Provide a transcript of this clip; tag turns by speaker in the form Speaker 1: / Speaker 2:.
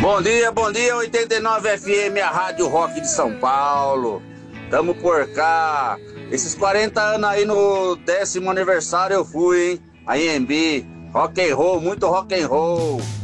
Speaker 1: Bom dia, 89 FM, a Rádio Rock de São Paulo. Tamo por cá. Esses 40 anos aí no 10º aniversário eu fui, hein? A IMB, rock and roll, muito rock and roll.